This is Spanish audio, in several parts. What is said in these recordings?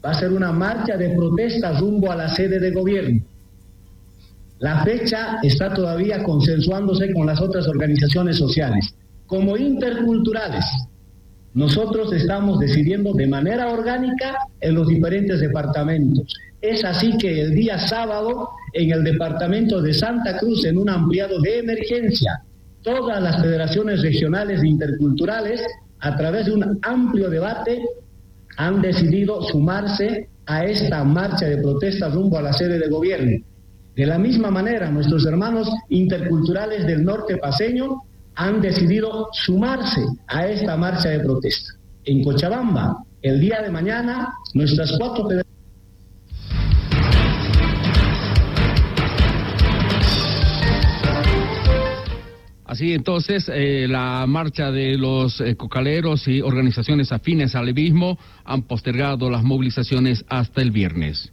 va a ser una marcha de protesta rumbo a la sede de gobierno. La fecha está todavía consensuándose con las otras organizaciones sociales. Como interculturales, nosotros estamos decidiendo de manera orgánica en los diferentes departamentos. Es así que el día sábado, en el departamento de Santa Cruz, en un ampliado de emergencia, todas las federaciones regionales e interculturales, a través de un amplio debate, han decidido sumarse a esta marcha de protesta rumbo a la sede de gobierno. De la misma manera, nuestros hermanos interculturales del norte paceño han decidido sumarse a esta marcha de protesta. En Cochabamba, el día de mañana, nuestras 4 federaciones. Así entonces, la marcha de los cocaleros y organizaciones afines al levismo han postergado las movilizaciones hasta el viernes.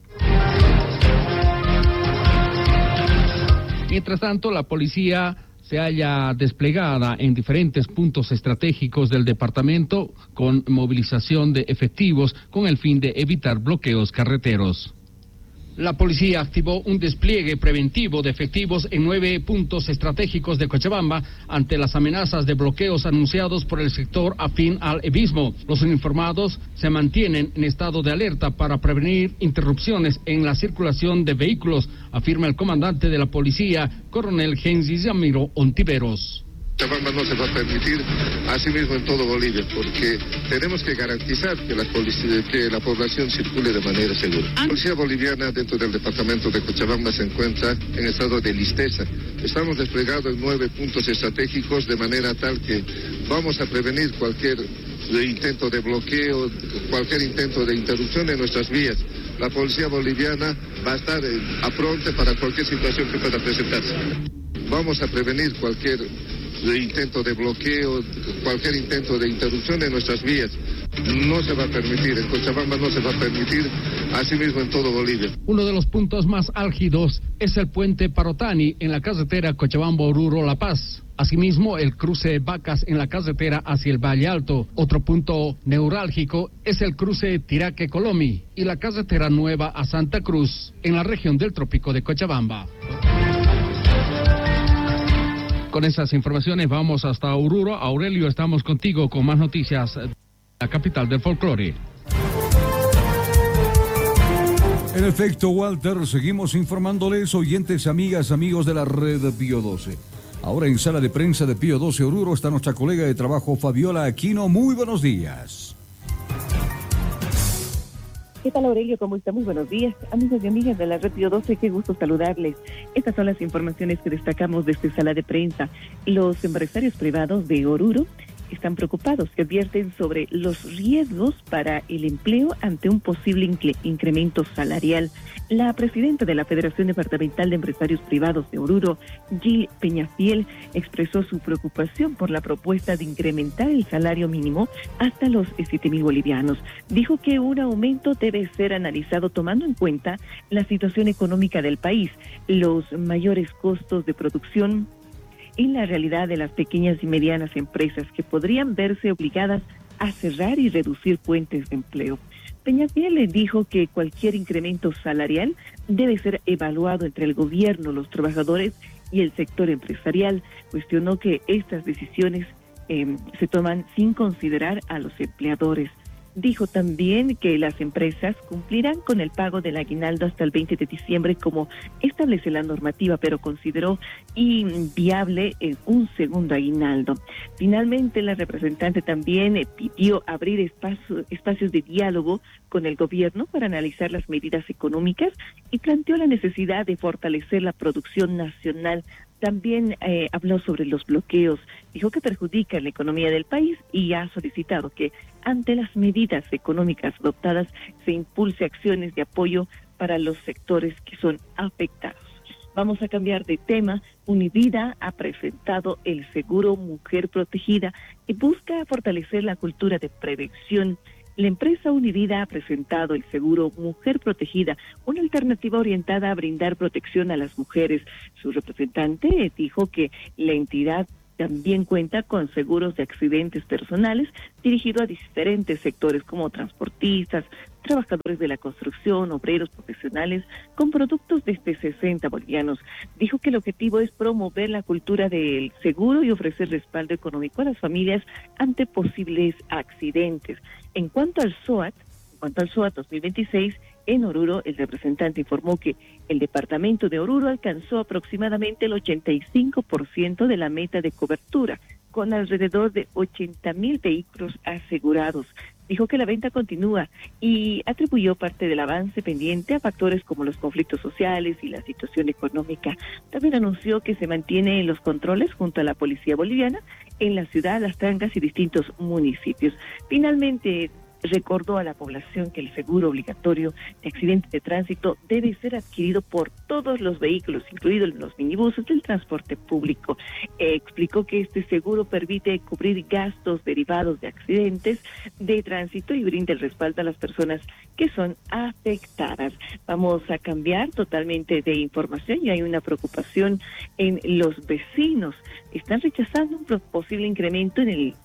Mientras tanto, la policía se halla desplegada en diferentes puntos estratégicos del departamento con movilización de efectivos con el fin de evitar bloqueos carreteros. La policía activó un despliegue preventivo de efectivos en 9 puntos estratégicos de Cochabamba ante las amenazas de bloqueos anunciados por el sector afín al levismo. Los uniformados se mantienen en estado de alerta para prevenir interrupciones en la circulación de vehículos, afirma el comandante de la policía, coronel Gensis Yamiro Ontiveros. Cochabamba no se va a permitir, asimismo en todo Bolivia, porque tenemos que garantizar que la población circule de manera segura. La policía boliviana dentro del departamento de Cochabamba se encuentra en estado de listeza. Estamos desplegados en 9 puntos estratégicos de manera tal que vamos a prevenir cualquier intento de bloqueo, cualquier intento de interrupción de nuestras vías. La policía boliviana va a estar apronte para cualquier situación que pueda presentarse. Vamos a prevenir cualquier intento de bloqueo, cualquier intento de interrupción de nuestras vías. No se va a permitir, en Cochabamba no se va a permitir, asimismo en todo Bolivia. Uno de los puntos más álgidos es el puente Parotani en la carretera Cochabamba-Oruro-La Paz. Asimismo, el cruce Vacas en la carretera hacia el Valle Alto. Otro punto neurálgico es el cruce Tiraque-Colomi y la carretera nueva a Santa Cruz en la región del Trópico de Cochabamba. Con esas informaciones vamos hasta Oruro. Aurelio, estamos contigo con más noticias de la capital del folclore. En efecto, Walter, seguimos informándoles, oyentes, amigas, amigos de la red Pío 12. Ahora en sala de prensa de Pío 12 Oruro está nuestra colega de trabajo Fabiola Aquino. Muy buenos días. ¿Qué tal, Aurelio? ¿Cómo está? Muy buenos días, amigos y amigas de la Red Pío 12, qué gusto saludarles. Estas son las informaciones que destacamos desde sala de prensa. Los empresarios privados de Oruro están preocupados, que advierten sobre los riesgos para el empleo ante un posible incremento salarial. La presidenta de la Federación Departamental de Empresarios Privados de Oruro, Gil Peñafiel, expresó su preocupación por la propuesta de incrementar el salario mínimo hasta los 7.000 bolivianos. Dijo que un aumento debe ser analizado tomando en cuenta la situación económica del país, los mayores costos de producción y la realidad de las pequeñas y medianas empresas que podrían verse obligadas a cerrar y reducir fuentes de empleo. Peñafiel le dijo que cualquier incremento salarial debe ser evaluado entre el gobierno, los trabajadores y el sector empresarial. Cuestionó que estas decisiones se toman sin considerar a los empleadores. Dijo también que las empresas cumplirán con el pago del aguinaldo hasta el 20 de diciembre como establece la normativa, pero consideró inviable un segundo aguinaldo. Finalmente, la representante también pidió abrir espacios de diálogo con el gobierno para analizar las medidas económicas y planteó la necesidad de fortalecer la producción nacional. También habló sobre los bloqueos, dijo que perjudican la economía del país y ha solicitado que ante las medidas económicas adoptadas se impulse acciones de apoyo para los sectores que son afectados. Vamos a cambiar de tema. Univida ha presentado el seguro Mujer Protegida y busca fortalecer la cultura de prevención. La empresa Univida ha presentado el seguro Mujer Protegida, una alternativa orientada a brindar protección a las mujeres. Su representante dijo que la entidad también cuenta con seguros de accidentes personales dirigido a diferentes sectores como transportistas, trabajadores de la construcción, obreros profesionales, con productos desde 60 bolivianos. Dijo que el objetivo es promover la cultura del seguro y ofrecer respaldo económico a las familias ante posibles accidentes. En cuanto al SOAT 2026, en Oruro, el representante informó que el departamento de Oruro alcanzó aproximadamente el 85% de la meta de cobertura, con alrededor de 80.000 vehículos asegurados. Dijo que la venta continúa y atribuyó parte del avance pendiente a factores como los conflictos sociales y la situación económica. También anunció que se mantienen los controles junto a la policía boliviana en la ciudad, Las Trangas y distintos municipios. Finalmente, recordó a la población que el seguro obligatorio de accidentes de tránsito debe ser adquirido por todos los vehículos, incluidos los minibuses del transporte público. Explicó que este seguro permite cubrir gastos derivados de accidentes de tránsito y brinda el respaldo a las personas que son afectadas. Vamos a cambiar totalmente de información y hay una preocupación en los vecinos. Están rechazando un posible incremento en el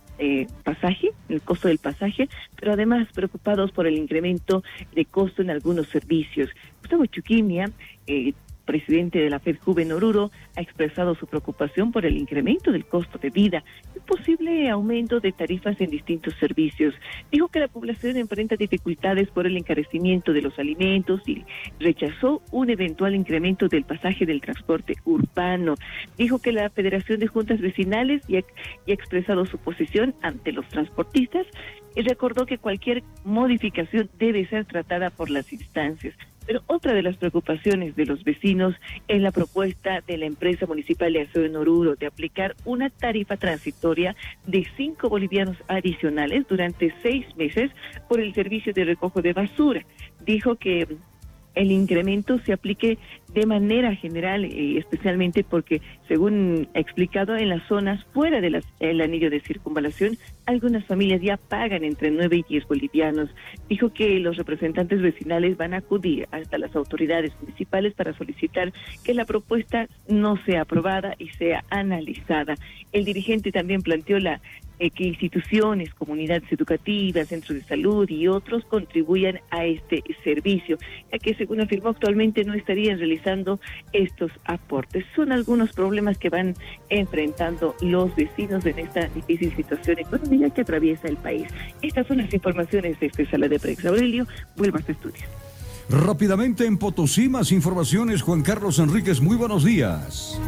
el costo del pasaje, pero además preocupados por el incremento de costo en algunos servicios. Gustavo Chuquimia, presidente de la FEDJUVE en Oruro, ha expresado su preocupación por el incremento del costo de vida y posible aumento de tarifas en distintos servicios. Dijo que la población enfrenta dificultades por el encarecimiento de los alimentos y rechazó un eventual incremento del pasaje del transporte urbano. Dijo que la Federación de Juntas Vecinales ya ha expresado su posición ante los transportistas y recordó que cualquier modificación debe ser tratada por las instancias. Pero otra de las preocupaciones de los vecinos es la propuesta de la empresa municipal de aseo en Oruro de aplicar una tarifa transitoria de 5 bolivianos adicionales durante 6 meses por el servicio de recojo de basura. Dijo que el incremento se aplique de manera general, especialmente porque, según ha explicado, en las zonas fuera del anillo de circunvalación, algunas familias ya pagan entre 9 y 10 bolivianos. Dijo que los representantes vecinales van a acudir hasta las autoridades municipales para solicitar que la propuesta no sea aprobada y sea analizada. El dirigente también planteó que instituciones, comunidades educativas, centros de salud y otros contribuyan a este servicio, ya que, según afirmó, actualmente no estarían realizando estos aportes. Son algunos problemas que van enfrentando los vecinos en esta difícil situación económica que atraviesa el país. Estas son las informaciones de esta sala de prensa. Aurelio, vuelva a su estudio. Rápidamente en Potosí, más informaciones. Juan Carlos Enríquez, muy buenos días.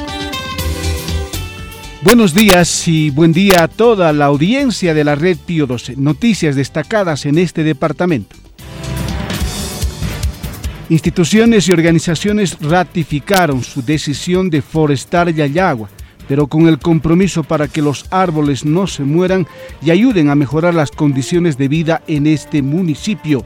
Buenos días y buen día a toda la audiencia de la Red Pío XII. Noticias destacadas en este departamento. Instituciones y organizaciones ratificaron su decisión de forestar Yayagua, pero con el compromiso para que los árboles no se mueran y ayuden a mejorar las condiciones de vida en este municipio.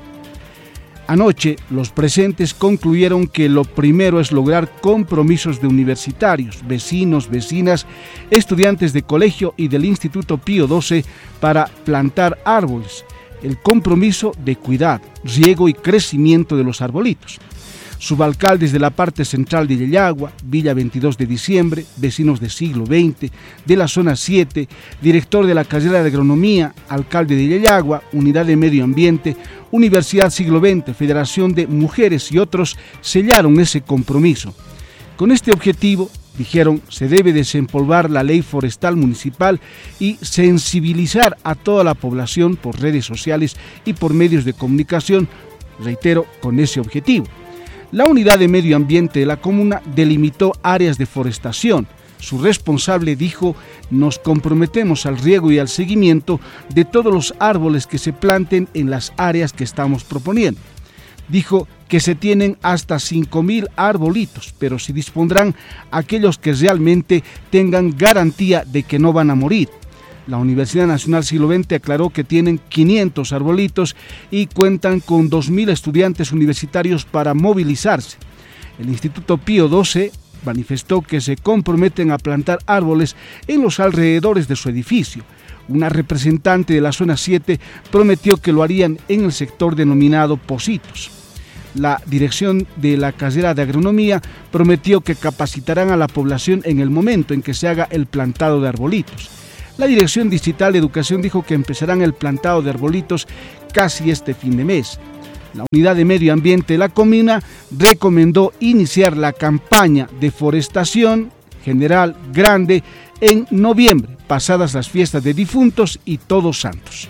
Anoche, los presentes concluyeron que lo primero es lograr compromisos de universitarios, vecinos, vecinas, estudiantes de colegio y del Instituto Pío XII para plantar árboles. El compromiso de cuidar, riego y crecimiento de los arbolitos. Subalcaldes de la parte central de Yayagua, Villa 22 de Diciembre, vecinos del siglo XX, de la zona 7, director de la carrera de agronomía, alcalde de Yayagua, unidad de medio ambiente, Universidad Siglo XX, Federación de Mujeres y otros sellaron ese compromiso. Con este objetivo, dijeron, se debe desempolvar la ley forestal municipal y sensibilizar a toda la población por redes sociales y por medios de comunicación, reitero, con ese objetivo. La unidad de medio ambiente de la comuna delimitó áreas de forestación. Su responsable dijo, nos comprometemos al riego y al seguimiento de todos los árboles que se planten en las áreas que estamos proponiendo. Dijo que se tienen hasta 5.000 arbolitos, pero se dispondrán aquellos que realmente tengan garantía de que no van a morir. La Universidad Nacional Siglo XX aclaró que tienen 500 arbolitos y cuentan con 2.000 estudiantes universitarios para movilizarse. El Instituto Pío XII manifestó que se comprometen a plantar árboles en los alrededores de su edificio. Una representante de la zona 7 prometió que lo harían en el sector denominado Pocitos. La dirección de la carrera de agronomía prometió que capacitarán a la población en el momento en que se haga el plantado de arbolitos. La Dirección Distrital de Educación dijo que empezarán el plantado de arbolitos casi este fin de mes. La Unidad de Medio Ambiente de la comuna recomendó iniciar la campaña de forestación general grande en noviembre, pasadas las fiestas de difuntos y Todos Santos.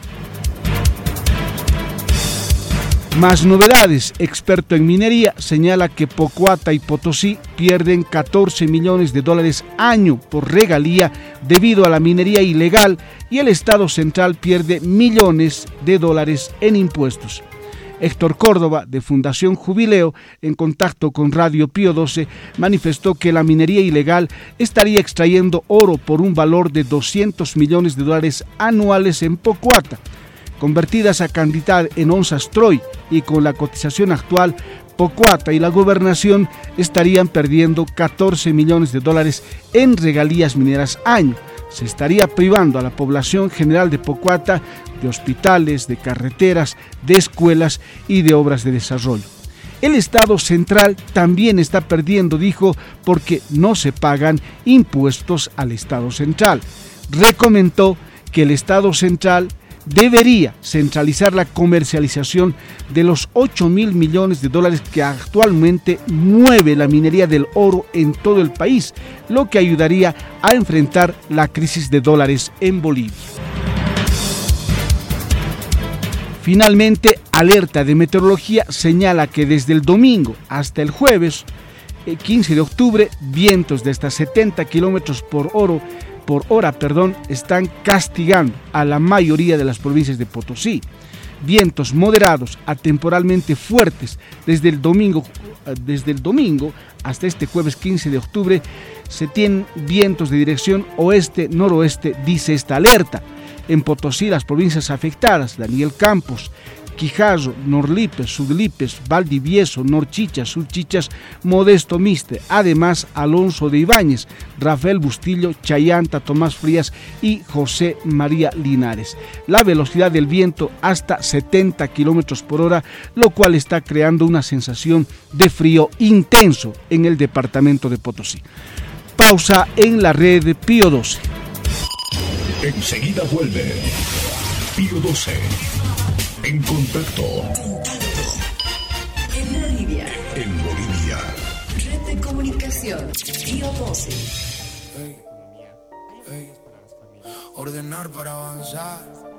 Más novedades. Experto en minería señala que Pocuata y Potosí pierden $14 millones año por regalía debido a la minería ilegal y el Estado central pierde millones de dólares en impuestos. Héctor Córdoba, de Fundación Jubileo, en contacto con Radio Pío XII, manifestó que la minería ilegal estaría extrayendo oro por un valor de $200 millones anuales en Pocuata. Convertidas a cantidad en onzas Troy y con la cotización actual, Pocuata y la gobernación estarían perdiendo $14 millones en regalías mineras año. Se estaría privando a la población general de Pocuata de hospitales, de carreteras, de escuelas y de obras de desarrollo. El Estado central también está perdiendo, dijo, porque no se pagan impuestos al Estado central. Recomendó que el Estado central debería centralizar la comercialización de los $8.000 millones que actualmente mueve la minería del oro en todo el país, lo que ayudaría a enfrentar la crisis de dólares en Bolivia. Finalmente, alerta de meteorología señala que desde el domingo hasta el jueves, 15 de octubre, vientos de hasta 70 kilómetros por hora están castigando a la mayoría de las provincias de Potosí. Vientos moderados a temporalmente fuertes desde el domingo hasta este jueves 15 de octubre. Se tienen vientos de dirección oeste-noroeste, dice esta alerta. En Potosí, las provincias afectadas: Daniel Campos, Quijarro, Norlipes, Sudlipes, Valdivieso, Norchichas, Surchichas, Modesto Miste, además Alonso de Ibáñez, Rafael Bustillo, Chayanta, Tomás Frías y José María Linares. La velocidad del viento hasta 70 kilómetros por hora, lo cual está creando una sensación de frío intenso en el departamento de Potosí. Pausa en la red de Pío XII. Enseguida vuelve Pío XII. En contacto. En Bolivia. Red de comunicación. Pío XII. Ordenar para avanzar.